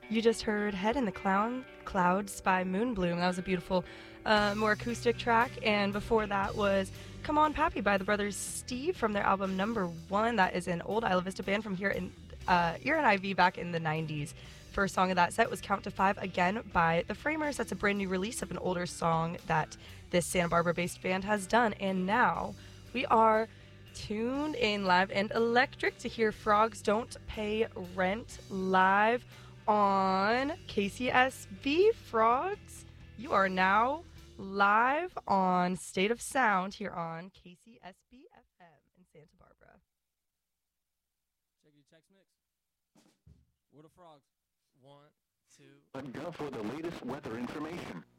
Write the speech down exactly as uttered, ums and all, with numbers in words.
You just heard Head in the Clown Clouds by Moonbloom. That was a beautiful, uh, more acoustic track. And before that was Come On Pappy by the brothers Steve from their album Number One. That is an old Isla Vista band from here in uh, here in I V back in the nineties. First song of that set was Count to Five, again by the Framers. That's a brand new release of an older song that this Santa Barbara-based band has done. And now we are tuned in live and electric to hear Frogs Don't Pay Rent live on K C S B. Frogs, you are now live on State of Sound here on K C S B F M in Santa Barbara. Check your text mix. Where the Frogs? One, two. And go for the latest weather information.